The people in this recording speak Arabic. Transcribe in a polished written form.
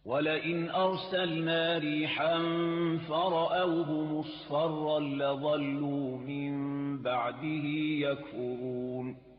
وَلَئِنْ أَرْسَلْنَا رِيحًا فَرَأَوْهُ مُصْفَرًّا لَّظَلُّوا مِن بَعْدِهِ يَكْفُرُونَ